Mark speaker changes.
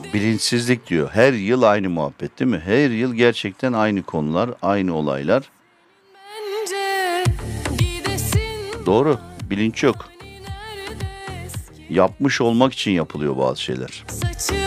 Speaker 1: Bilinçsizlik diyor. Her yıl aynı muhabbet değil mi? Her yıl gerçekten aynı konular, aynı olaylar. Doğru. Bilinç yok. Yapmış olmak için yapılıyor bazı şeyler.